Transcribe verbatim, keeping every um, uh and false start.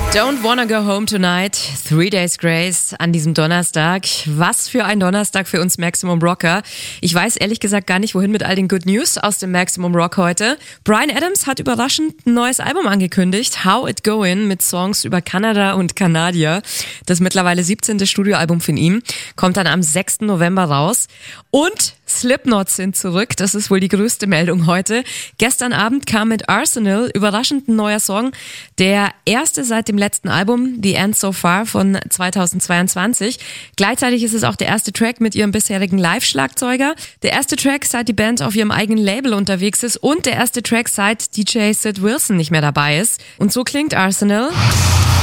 Don't Wanna Go Home Tonight, Three Days Grace an diesem Donnerstag. Was für ein Donnerstag für uns Maximum Rocker. Ich weiß ehrlich gesagt gar nicht, wohin mit all den Good News aus dem Maximum Rock heute. Bryan Adams hat überraschend ein neues Album angekündigt, How It Goin', mit Songs über Kanada und Kanadier. Das mittlerweile siebzehnte Studioalbum von ihm kommt dann am sechsten November raus. Und Slipknot sind zurück, das ist wohl die größte Meldung heute. Gestern Abend kam mit Arsenal überraschend ein neuer Song, der erste seit dem letzten Album, The End So Far von zweitausendzweiundzwanzig. Gleichzeitig ist es auch der erste Track mit ihrem bisherigen Live-Schlagzeuger, der erste Track, seit die Band auf ihrem eigenen Label unterwegs ist und der erste Track, seit D J Sid Wilson nicht mehr dabei ist. Und so klingt Arsenal.